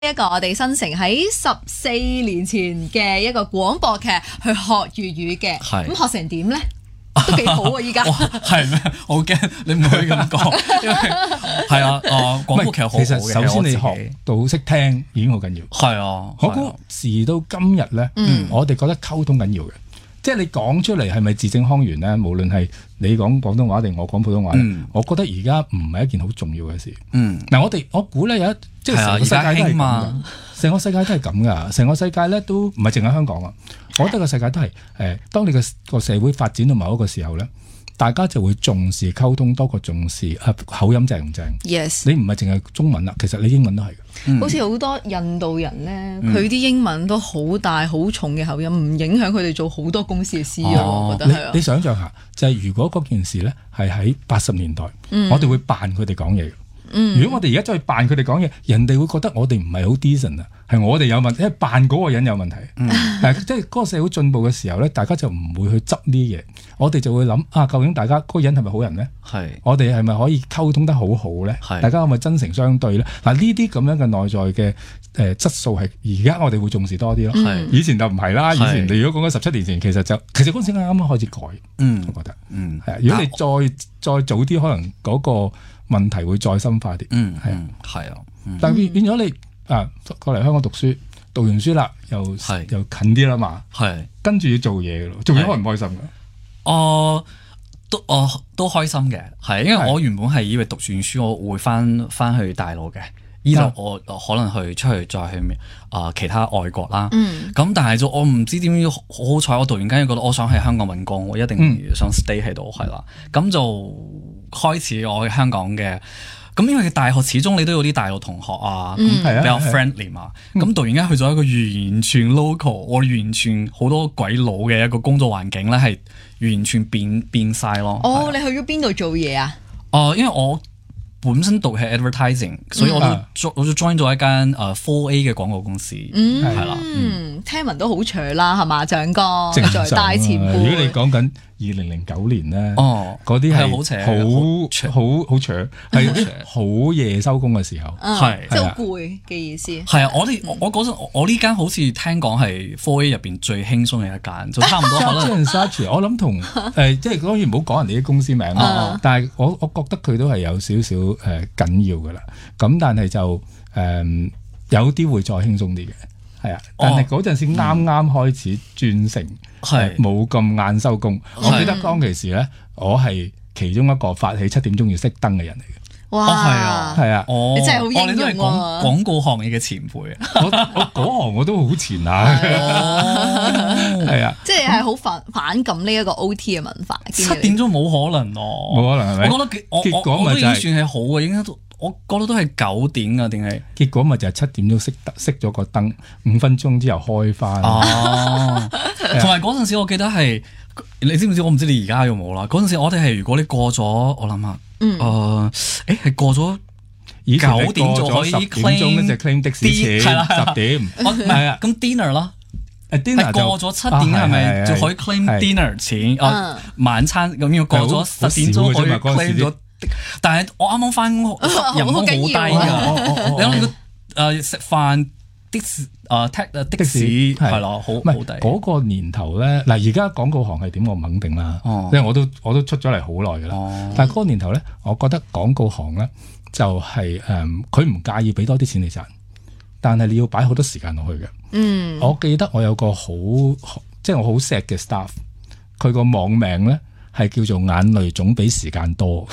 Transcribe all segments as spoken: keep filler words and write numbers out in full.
一個我哋新城喺十四年前嘅一個廣播劇去學粵語嘅，咁學成點咧？都幾好啊！依家係咩？我驚你唔可以咁講，因為係啊，誒廣播劇好好嘅。 其實首先你學到識聽已經好緊要。 係啊， 我估時到今日咧，嗯、我哋覺得溝通緊要嘅。即係你講出嚟係咪字正腔圓咧？無論係你講廣東話定我講普通話，嗯、我覺得而家唔係一件好重要嘅事。嗯，嗱我哋我估咧有一即係成個世界都係咁，成個世界都係咁噶。成個世界咧都唔係淨係香港啊。我覺得個世界都係誒、呃，當你嘅個社會發展到某一個時候咧，大家就會重視溝通多過重視啊口音正唔正。 Yes， 你唔係淨係中文啦，其實你英文都係。 嗯、好似好多印度人咧，佢啲、嗯、英文都好大好重嘅口音，唔影響佢哋做好多公司嘅 C E O、哦。我覺得係啊。你想象下，就係、是、如果嗰件事咧係喺八十年代，嗯、我哋會扮佢哋講嘢。嗯、如果我哋而家再去扮佢哋講嘢，人哋會覺得我哋唔係好 decent 啊，係我哋有問題，因為扮嗰個人有問題。嗯、即係嗰個社會進步嘅時候咧，大家就唔會去執呢啲嘢，我哋就會諗啊，究竟大家嗰個人係咪好人咧？係是，我哋係咪可以溝通得好好咧？係是，大家係咪真誠相對咧？嗱，呢啲咁樣嘅內在嘅誒、呃、質素係而家我哋會重視多啲咯。係是，以前就唔係啦。以前你如果講緊十七年前，其實就其實嗰陣時啱啱開始改。嗯，我覺得，嗯，係啊。如果你再再早啲，可能嗰個問題會再深化啲。嗯，係啊，係啊。但變變咗你啊，過嚟香港讀書，讀完書啦，又又近啲啦嘛。係，跟住要做嘢嘅咯，做嘢開唔開心㗎？哦， 都哦都開心嘅，係因為我原本係以為讀完書我會翻翻去大陸嘅，依度我可能去出去再去啊、呃、其他外國啦。嗯，咁但係就我唔知點樣，好好彩我讀完間覺得我想喺香港揾工，我一定想 stay 喺度係啦。咁、嗯、就開始我喺香港嘅。咁因為大學始終你都有啲大陸同學啊，咁、嗯、比較 friendly 嘛。咁、嗯、突然間去咗一個完全 local，我完全好多鬼佬嘅一個工作環境咧，係完全變變晒咯。 哦，啊、你去咗邊度做嘢啊？ 哦、呃，因為我本身讀係 advertising，所以我都、嗯、我都 join 咗一間誒 four A 嘅廣告公司，係啦。嗯， 聽聞都好長啦，係嘛，蔣哥在大前輩。 如果你講緊二零零九年咧，哦，嗰啲係好扯，好好好長，係好夜收工嘅時候， 係即係好攰嘅意思。 係啊，我哋我嗰陣我呢間好似聽講係 four A 入邊最輕鬆嘅一間，就差唔多可能。我諗同誒，即係當然唔好講人哋啲公司名啦，但係我我覺得佢都係有少少誒緊要噶啦。咁但係就誒有啲會再輕鬆啲嘅，係啊。但係嗰陣時啱啱開始轉成。係冇咁晏收工，是我記得當其時咧，我係其中一個發起七點鐘要熄燈嘅人嚟嘅。 哇，係啊， 係啊， 哦， 你真係好英勇啊！ 你都係廣廣告行業嘅前輩啊！ 我我嗰行我都好前啊，係啊， 即係係好反反感呢一個 O T 嘅文化。 七點鐘冇可能咯， 冇可能係咪？ 我覺得我結果我都已經算係好嘅，應該都。我覺得都係九點啊，定係結果咪就係七點鐘熄熄咗個燈，五分鐘之後開翻。 哦，同埋嗰陣時我記得係，你知唔知？我唔知你而家有冇啦。嗰陣時我哋係如果你過咗，我諗下，嗯，誒、呃，誒係過咗九點就可以 claim 就 claim 的士錢，十點， 係啊，咁 dinner 啦。係過咗七點係咪就可以 claim dinner 錢？啊，晚餐咁要過咗十點鐘可以 claim 咗。但係我啱啱翻工，人工好低噶。你諗個誒食飯的士誒 take 的士係咯，好好低。 嗰個年頭咧，嗱而家廣告行係點我唔肯定啦，因為我都我都出咗嚟好耐噶啦。但係嗰個年頭咧，我覺得廣告行咧就係誒，佢唔介意俾多啲錢你賺，但係你要擺好多時間落去嘅。嗯，我記得我有個好即係我好錫嘅 staff，佢個網名咧。係叫做眼淚總比時間多，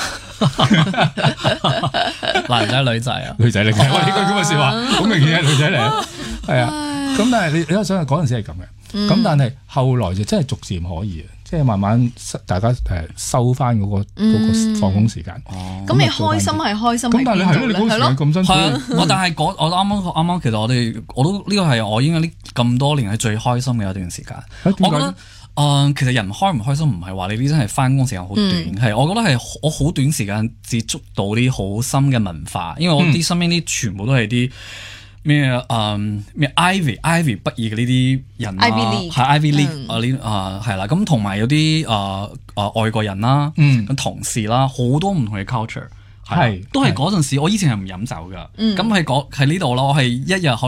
男仔女仔啊， 女仔嚟嘅，我呢句咁嘅說話，好明顯係女仔嚟，係啊。咁但係你你可想象嗰陣時係咁嘅，咁但係後來就真係逐漸可以啊，即係慢慢大家誒收翻嗰個嗰個放工時間。 咁你開心係開心， 咁但係你係咯，你嗰時間咁辛苦。 我但係我啱啱啱啱，其實我哋我都呢個係我應該呢咁多年係最開心嘅一段時間。我覺得。誒、呃，其實人開唔開心唔係話你呢真係翻工時間好短，係、嗯、我覺得係我好短時間接觸到啲好深嘅文化，因為我啲身邊啲全部都係啲咩誒咩 Ivy Ivy 畢業嘅呢啲人啦，係 Ivy League 啊呢啊係啦，咁同埋有啲誒誒外國人啦，咁、嗯、同事啦，好多唔同嘅 culture。 係都係嗰陣時，我以前係唔飲酒噶，咁喺嗰喺呢度咯，我係一日